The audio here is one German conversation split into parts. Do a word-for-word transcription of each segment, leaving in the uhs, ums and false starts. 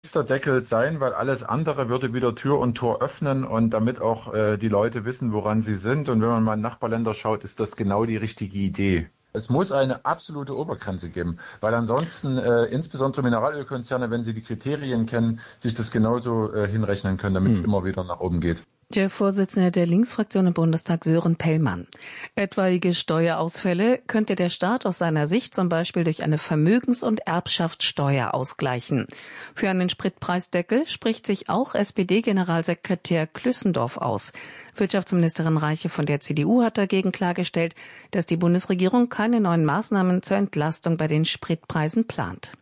Der Deckel sein, weil alles andere würde wieder Tür und Tor öffnen und damit auch äh, die Leute wissen, woran sie sind. Und wenn man mal in Nachbarländer schaut, ist das genau die richtige Idee. Es muss eine absolute Obergrenze geben, weil ansonsten äh, insbesondere Mineralölkonzerne, wenn sie die Kriterien kennen, sich das genauso äh, hinrechnen können, damit es Hm. immer wieder nach oben geht. Der Vorsitzende der Linksfraktion im Bundestag, Sören Pellmann. Etwaige Steuerausfälle könnte der Staat aus seiner Sicht zum Beispiel durch eine Vermögens- und Erbschaftssteuer ausgleichen. Für einen Spritpreisdeckel spricht sich auch S P D-Generalsekretär Klüssendorf aus. Wirtschaftsministerin Reiche von der C D U hat dagegen klargestellt, dass die Bundesregierung keine neuen Maßnahmen zur Entlastung bei den Spritpreisen plant.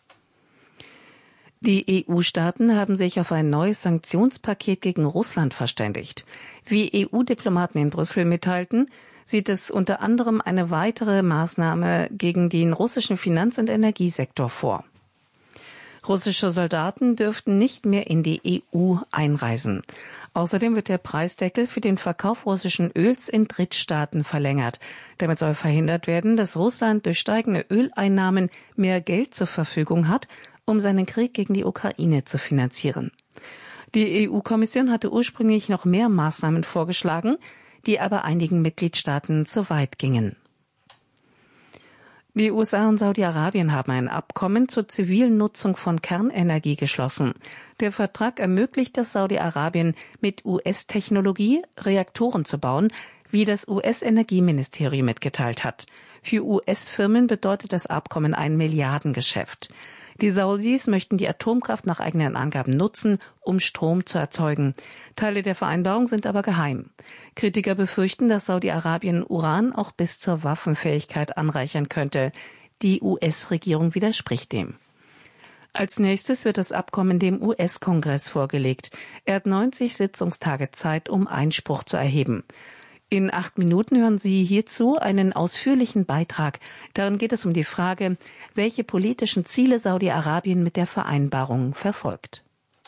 Die E U-Staaten haben sich auf ein neues Sanktionspaket gegen Russland verständigt. Wie E U-Diplomaten in Brüssel mitteilten, sieht es unter anderem eine weitere Maßnahme gegen den russischen Finanz- und Energiesektor vor. Russische Soldaten dürften nicht mehr in die E U einreisen. Außerdem wird der Preisdeckel für den Verkauf russischen Öls in Drittstaaten verlängert. Damit soll verhindert werden, dass Russland durch steigende Öleinnahmen mehr Geld zur Verfügung hat, um seinen Krieg gegen die Ukraine zu finanzieren. Die E U-Kommission hatte ursprünglich noch mehr Maßnahmen vorgeschlagen, die aber einigen Mitgliedstaaten zu weit gingen. Die U S A und Saudi-Arabien haben ein Abkommen zur zivilen Nutzung von Kernenergie geschlossen. Der Vertrag ermöglicht es Saudi-Arabien, mit U S-Technologie Reaktoren zu bauen, wie das U S-Energieministerium mitgeteilt hat. Für U S-Firmen bedeutet das Abkommen ein Milliardengeschäft. Die Saudis möchten die Atomkraft nach eigenen Angaben nutzen, um Strom zu erzeugen. Teile der Vereinbarung sind aber geheim. Kritiker befürchten, dass Saudi-Arabien Uran auch bis zur Waffenfähigkeit anreichern könnte. Die U S-Regierung widerspricht dem. Als nächstes wird das Abkommen dem U S-Kongress vorgelegt. Er hat neunzig Sitzungstage Zeit, um Einspruch zu erheben. In acht Minuten hören Sie hierzu einen ausführlichen Beitrag. Darin geht es um die Frage, welche politischen Ziele Saudi-Arabien mit der Vereinbarung verfolgt.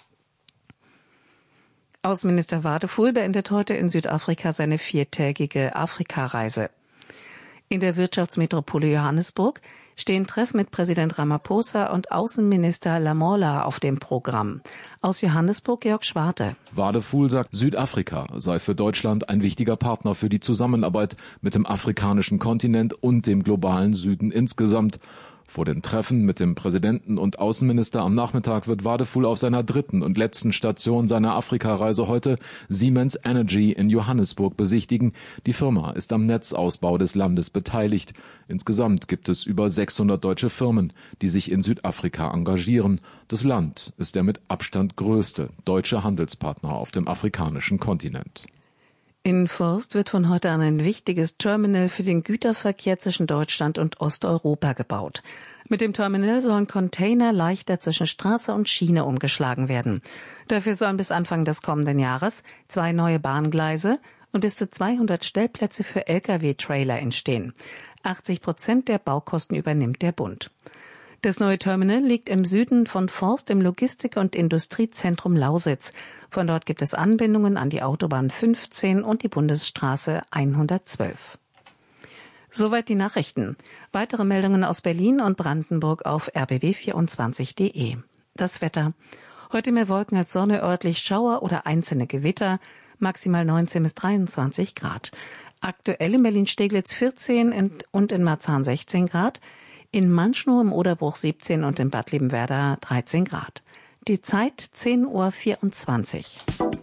Außenminister Wadefuhl beendet heute in Südafrika seine viertägige Afrikareise. In der Wirtschaftsmetropole Johannesburg stehen Treffen mit Präsident Ramaphosa und Außenminister Lamola auf dem Programm. Aus Johannesburg Georg Schwarte. Wadefuhl sagt, Südafrika sei für Deutschland ein wichtiger Partner für die Zusammenarbeit mit dem afrikanischen Kontinent und dem globalen Süden insgesamt. Vor den Treffen mit dem Präsidenten und Außenminister am Nachmittag wird Wadefuhl auf seiner dritten und letzten Station seiner Afrikareise heute Siemens Energy in Johannesburg besichtigen. Die Firma ist am Netzausbau des Landes beteiligt. Insgesamt gibt es über sechshundert deutsche Firmen, die sich in Südafrika engagieren. Das Land ist der mit Abstand größte deutsche Handelspartner auf dem afrikanischen Kontinent. In Forst wird von heute an ein wichtiges Terminal für den Güterverkehr zwischen Deutschland und Osteuropa gebaut. Mit dem Terminal sollen Container leichter zwischen Straße und Schiene umgeschlagen werden. Dafür sollen bis Anfang des kommenden Jahres zwei neue Bahngleise und bis zu zweihundert Stellplätze für L K W-Trailer entstehen. achtzig Prozent der Baukosten übernimmt der Bund. Das neue Terminal liegt im Süden von Forst im Logistik- und Industriezentrum Lausitz. Von dort gibt es Anbindungen an die Autobahn fünfzehn und die Bundesstraße hundertzwölf. Soweit die Nachrichten. Weitere Meldungen aus Berlin und Brandenburg auf r b b vierundzwanzig punkt d e. Das Wetter. Heute mehr Wolken als Sonne, örtlich Schauer oder einzelne Gewitter. Maximal neunzehn bis dreiundzwanzig Grad. Aktuell in Berlin-Steglitz vierzehn und in Marzahn sechzehn Grad. In Manschnow im Oderbruch siebzehn und in Bad Liebenwerda dreizehn Grad. Die Zeit zehn Uhr vierundzwanzig.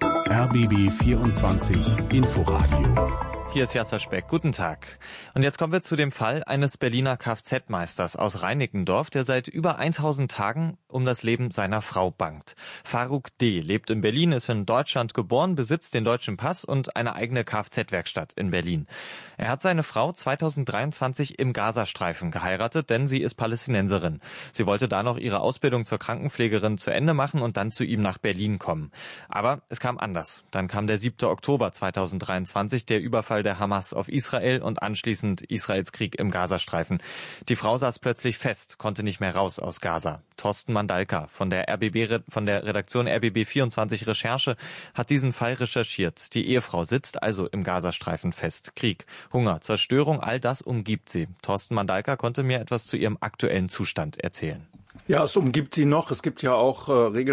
R B B vierundzwanzig Inforadio. Hier ist Jasser Speck. Guten Tag. Und jetzt kommen wir zu dem Fall eines Berliner Kfz-Meisters aus Reinickendorf, der seit über tausend Tagen um das Leben seiner Frau bangt. Faruk D. lebt in Berlin, ist in Deutschland geboren, besitzt den deutschen Pass und eine eigene Kfz-Werkstatt in Berlin. Er hat seine Frau zweitausenddreiundzwanzig im Gazastreifen geheiratet, denn sie ist Palästinenserin. Sie wollte da noch ihre Ausbildung zur Krankenpflegerin zu Ende machen und dann zu ihm nach Berlin kommen. Aber es kam anders. Dann kam der siebte Oktober zweitausenddreiundzwanzig, der Überfall der Hamas auf Israel und anschließend Israels Krieg im Gazastreifen. Die Frau saß plötzlich fest, konnte nicht mehr raus aus Gaza. Thorsten Mandalka von der R B B, von der Redaktion R B B vierundzwanzig Recherche hat diesen Fall recherchiert. Die Ehefrau sitzt also im Gazastreifen fest. Krieg, Hunger, Zerstörung, all das umgibt sie. Thorsten Mandalka konnte mir etwas zu ihrem aktuellen Zustand erzählen. Ja, es umgibt sie noch. Es gibt ja auch äh, regelmäßig